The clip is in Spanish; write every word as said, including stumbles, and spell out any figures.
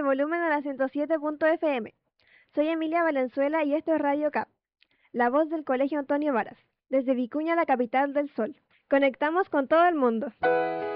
el volumen a la ciento siete punto F M. Soy Emilia Valenzuela y esto es Radio Cap, la voz del Colegio Antonio Varas, desde Vicuña, la capital del sol. Conectamos con todo el mundo.